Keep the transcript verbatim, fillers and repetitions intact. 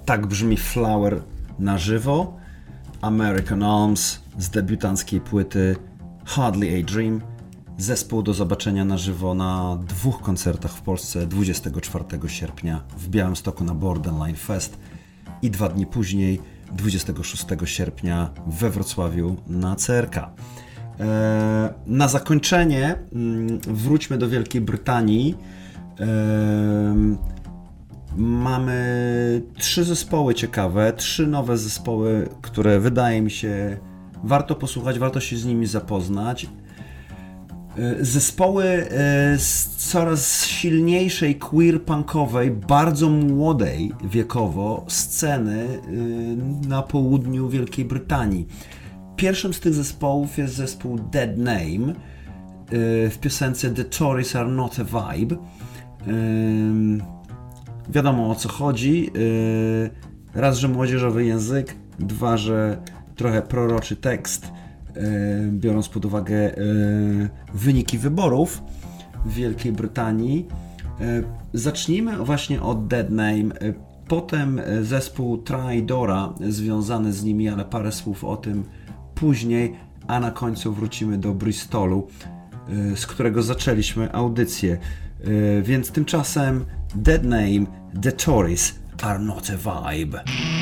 Tak brzmi Flower na żywo, American Alms z debiutanckiej płyty Hardly a Dream. Zespół do zobaczenia na żywo na dwóch koncertach w Polsce dwudziestego czwartego sierpnia w Białymstoku na Borderline Fest i dwa dni później, dwudziestego szóstego sierpnia we Wrocławiu na C R K. Na zakończenie wróćmy do Wielkiej Brytanii. Mamy trzy zespoły ciekawe, trzy nowe zespoły, które wydaje mi się warto posłuchać, warto się z nimi zapoznać. Zespoły z coraz silniejszej queer-punkowej, bardzo młodej wiekowo sceny na południu Wielkiej Brytanii. Pierwszym z tych zespołów jest zespół Dead Name w piosence The Tories Are Not a Vibe. Wiadomo, o co chodzi. Raz, że młodzieżowy język, dwa, że trochę proroczy tekst, biorąc pod uwagę wyniki wyborów w Wielkiej Brytanii. Zacznijmy właśnie od Dead Name, potem zespół Tridora związany z nimi, ale parę słów o tym później, a na końcu wrócimy do Bristolu, z którego zaczęliśmy audycję. Więc tymczasem Dead Name, The Tories Are Not a Vibe.